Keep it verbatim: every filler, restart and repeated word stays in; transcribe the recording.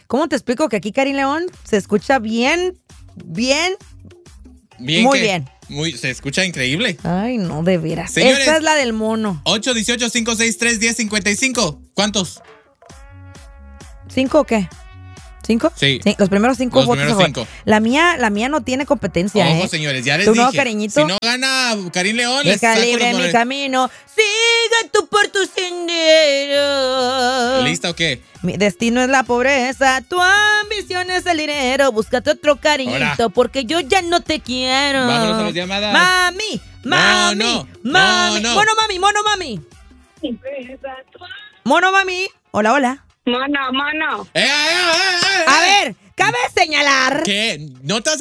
¿Cómo te explico que aquí Karin León se escucha bien, bien, Bien muy que- bien? Muy, se escucha increíble. Ay, no, de veras. Señores. Esta es la del mono. ocho uno ocho, cinco seis tres, uno cero cinco cinco. ¿Cuántos? ¿Cinco o qué? ¿Cinco? Sí. Los primeros cinco Los votos. primeros a favor. cinco. La mía, la mía no tiene competencia, Ojo, ¿eh? señores, ya les ¿Tu dije. nuevo cariñito? Si no gana Karin León, les Deja saco libre los mi boletos. camino. Sigue tú por tu sendero. ¿Lista o qué? Mi destino es la pobreza, tu ambición es el dinero. Búscate otro cariñito, Hola. porque yo ya no te quiero. Vámonos a las llamadas. Mami, mami, No, no, mami. no, no. Mono mami, mono mmami. Mono mami. Hola, hola. Mono, mono. ¡Eh, eh, eh, eh, eh! A ver, cabe señalar ¿Qué? ¿No te has